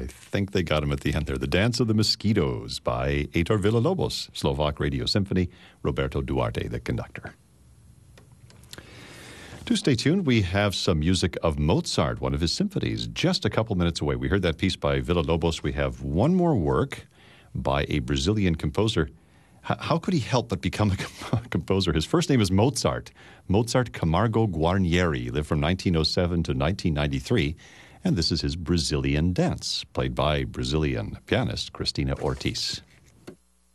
I think they got him at the end there. The Dance of the Mosquitoes by Heitor Villa-Lobos, Slovak Radio Symphony, Roberto Duarte, the conductor. To stay tuned, we have some music of Mozart, one of his symphonies, just a couple minutes away. We heard that piece by Villa-Lobos. We have one more work by a Brazilian composer. How could he help but become a composer? His first name is Mozart. Mozart Camargo Guarnieri. He lived from 1907 to 1993. And this is his Brazilian Dance, played by Brazilian pianist Cristina Ortiz.